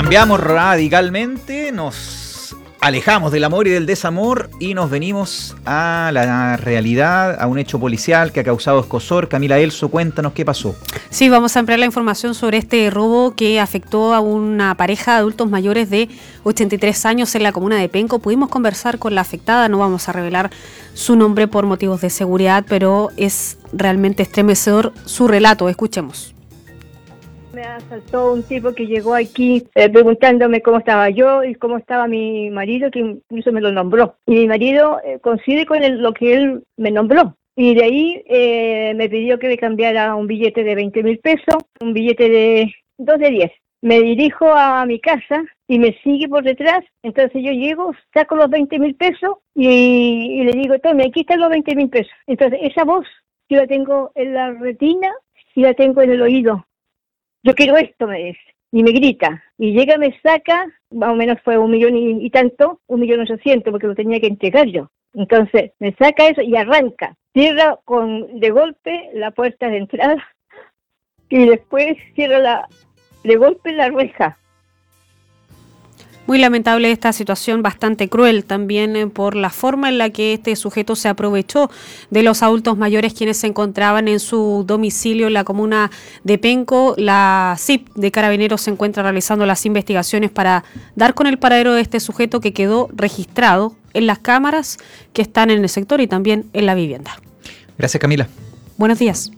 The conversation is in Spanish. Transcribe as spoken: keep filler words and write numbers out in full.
Cambiamos radicalmente, nos alejamos del amor y del desamor y nos venimos a la realidad, a un hecho policial que ha causado escozor. Camila Elso, cuéntanos qué pasó. Sí, vamos a ampliar la información sobre este robo que afectó a una pareja de adultos mayores de ochenta y tres años en la comuna de Penco. Pudimos conversar con la afectada, no vamos a revelar su nombre por motivos de seguridad, pero es realmente estremecedor su relato. Escuchemos. Me asaltó un tipo que llegó aquí eh, preguntándome cómo estaba yo y cómo estaba mi marido, que incluso me lo nombró. Y mi marido eh, coincide con el, lo que él me nombró. Y de ahí eh, me pidió que le cambiara un billete de veinte mil pesos, un billete de dos de diez. Me dirijo a mi casa y me sigue por detrás. Entonces yo llego, saco los veinte mil pesos y, y le digo, tome, aquí están los veinte mil pesos. Entonces esa voz yo la tengo en la retina y la tengo en el oído. Yo quiero esto, me dice, y me grita, y llega, me saca, más o menos fue un millón y, y tanto, un millón ochocientos, porque lo tenía que entregar yo. Entonces, me saca eso y arranca, cierra con de golpe la puerta de entrada, y después cierra la de golpe la reja. Muy lamentable esta situación, bastante cruel también eh, por la forma en la que este sujeto se aprovechó de los adultos mayores quienes se encontraban en su domicilio en la comuna de Penco. La C I P de Carabineros se encuentra realizando las investigaciones para dar con el paradero de este sujeto que quedó registrado en las cámaras que están en el sector y también en la vivienda. Gracias, Camila. Buenos días.